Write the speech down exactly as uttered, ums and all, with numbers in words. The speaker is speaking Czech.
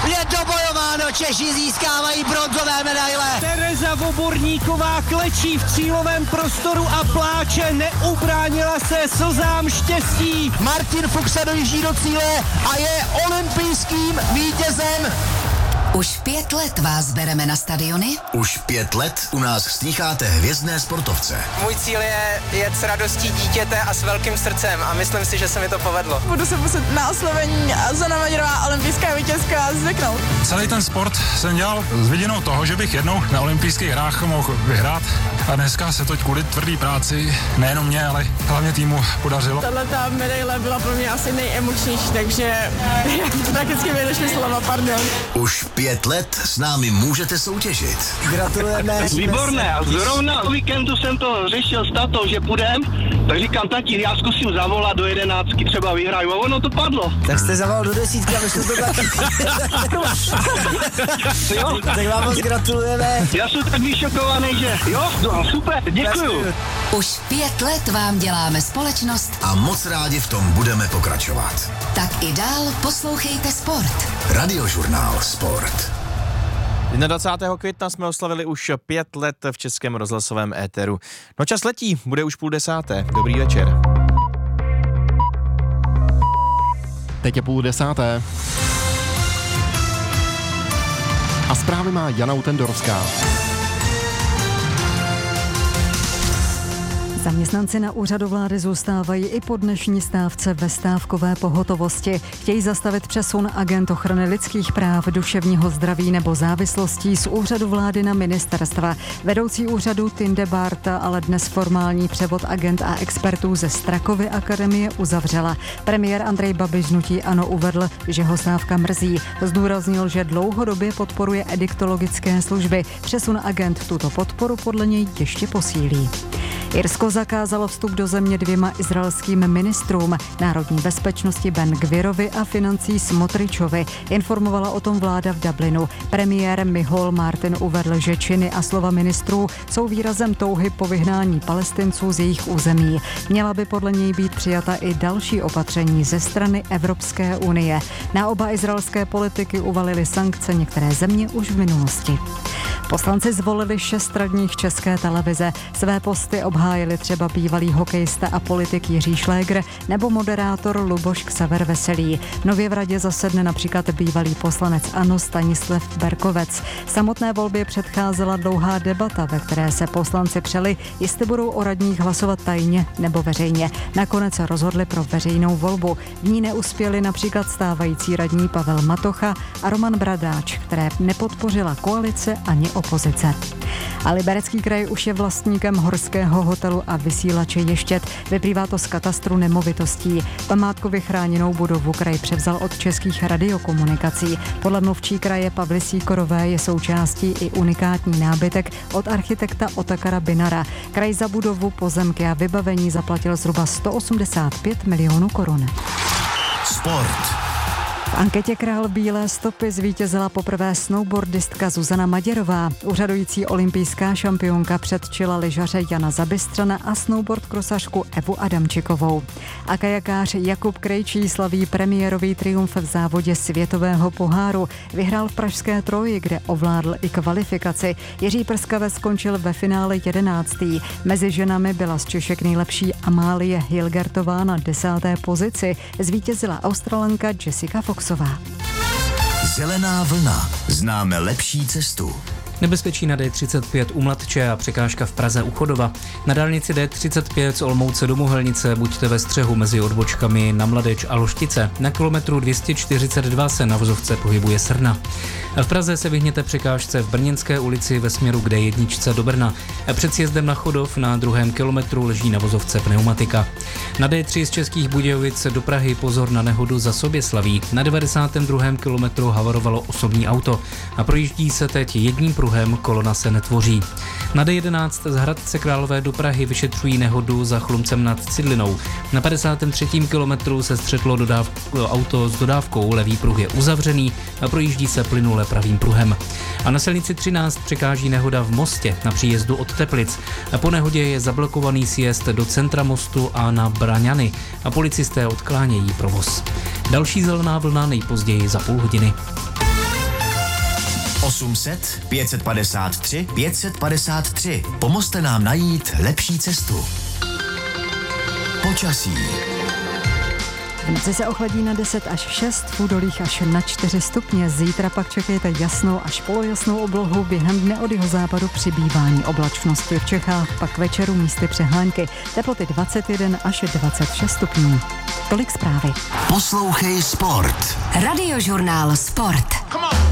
Je dobojováno, Češi získávají bronzové medaile. Tereza Voborníková klečí v cílovém prostoru a pláče, neubránila se slzám štěstí. Martin Fuchs dojíždí do cíle a je olympijským vítězem. Už pět let vás bereme na stadiony? Už pět let u nás slýcháte hvězdné sportovce. Můj cíl je jet s radostí dítěte a s velkým srdcem a myslím si, že se mi to povedlo. Budu se muset na oslovení Zana Maďarová, olympijská vítězka, zvyknout. Celý ten sport jsem dělal s vidinou toho, že bych jednou na olympijských hrách mohl vyhrát a dneska se to kvůli tvrdý práci nejenom mě, ale hlavně týmu podařilo. Tato medaile byla pro mě asi nejemočnější, takže prakticky mi došly slova, pardon. Už pět let s námi můžete soutěžit. Gratulujeme. Výborné, a zrovna o víkendu jsem to řešil s tatou, že půjdem, tak říkám, tati, já zkusím zavolat do jedenáctky, třeba vyhraju, a ono to padlo. Tak jste zavolal do desítky a vyšlo to taky. Jo? Tak vám moc gratulujeme. Já jsem tak vyšokovaný, že jo, no, super, děkuju. Už pět let vám děláme společnost A moc rádi v tom budeme pokračovat. tak i dál poslouchejte Sport. Radiožurnál Sport. dvacátého prvního května jsme oslavili už pět let v Českém rozhlasovém éteru. No čas letí, bude už půl desáté. Dobrý večer. Teď je půl desáté. A zprávy má Jana Utendorská. Zaměstnanci na úřadu vlády zůstávají i po dnešní stávce ve stávkové pohotovosti. Chtějí zastavit přesun agent ochrany lidských práv, duševního zdraví nebo závislostí z úřadu vlády na ministerstva. Vedoucí úřadu Tinde Barta ale dnes formální převod agent a expertů ze Strakovy akademie uzavřela. Premiér Andrej Babiš hnutí ANO uvedl, že ho stávka mrzí. Zdůraznil, že dlouhodobě podporuje ediktologické služby. Přesun agent tuto podporu podle něj ještě posílí. Irsko zakázalo vstup do země dvěma izraelským ministrům národní bezpečnosti Ben Gvirovi a financí Smotričovi. Informovala o tom vláda v Dublinu. Premiér Michal Martin uvedl, že činy a slova ministrů jsou výrazem touhy po vyhnání Palestinců z jejich území. Měla by podle něj být přijata i další opatření ze strany Evropské unie. Na oba izraelské politiky uvalily sankce některé země už v minulosti. Poslanci zvolili šest radních České televize. Své posty obhájili třeba bývalý hokejista a politik Jiří Šlégr nebo moderátor Luboš Ksaver Veselý. Nově v radě zasedne například bývalý poslanec ANO Stanislav Berkovec. Samotné volbě předcházela dlouhá debata, ve které se poslanci přeli, jestli budou o radních hlasovat tajně nebo veřejně. Nakonec rozhodli pro veřejnou volbu. V ní neuspěli například stávající radní Pavel Matocha a Roman Bradáč, které nepodpořila koalice ani opozice. A Liberecký kraj už je vlastníkem horského hotelu a vysílače Ještěd. Vyplývá to z katastru nemovitostí. Památkově chráněnou budovu kraj převzal od Českých radiokomunikací. Podle mluvčí kraje Pavly Síkorové je součástí i unikátní nábytek od architekta Otakara Binara. Kraj za budovu, pozemky a vybavení zaplatil zhruba sto osmdesát pět milionů korun. Sport. V anketě Král bílé stopy zvítězila poprvé snowboardistka Zuzana Maděrová. Úřadující olympijská šampionka předčila lyžaře Jana Zabistřana a snowboardkrosařku Evu Adamčikovou. A kajakář Jakub Krejčí slaví premiérový triumf v závodě světového poháru. Vyhrál v pražské Troji, kde ovládl i kvalifikaci. Jiří Prskavec skončil ve finále jedenáctý. Mezi ženami byla z Češek nejlepší Amálie Hilgertová na desáté pozici. Zvítězila Australanka Jessica Foxová. Zelená vlna. Známe lepší cestu. Nebezpečí na D třicet pět u Mladče a překážka v Praze u Chodova. Na dálnici D třicet pět z Olomouce do Mohelnice buďte ve střehu mezi odbočkami na Mladeč a Loštice. Na kilometru dvě stě čtyřicet dva se na vozovce pohybuje Srna. V Praze se vyhněte překážce v Brněnské ulici ve směru k D jedna do Brna. Před sjezdem na Chodov na druhém kilometru leží na vozovce pneumatika. Na D tři z Českých Budějovic do Prahy pozor na nehodu za Soběslaví. Na devadesátém druhém kilometru havarovalo osobní auto a projíždí se teď jedním pruhem, kolona se netvoří. Na D jedenáct z Hradce Králové do Prahy vyšetřují nehodu za Chlumcem nad Cidlinou. Na padesátém třetím kilometru se střetlo dodáv- auto s dodávkou, levý pruh je uzavřený a projíždí se plynule pravým pruhem. A na silnici třináct překáží nehoda v Mostě na příjezdu od Teplic. A po nehodě je zablokovaný sjezd do centra Mostu a na Braňany a policisté odklánějí provoz. Další zelená vlna nejpozději za půl hodiny. osm set pět padesát tři pět padesát tři. Pomozte nám najít lepší cestu. Počasí. V noci se ochladí na deset až šest, v údolích až na čtyři stupně. Zítra pak čekejte jasnou až polojasnou oblohu, během dne od jeho západu přibývání oblačnosti v Čechách, pak večeru místy přehlánky. Teploty dvacet jedna až dvacet šest stupňů. Tolik zprávy. Poslouchej Sport. Radiožurnál Sport. Come on.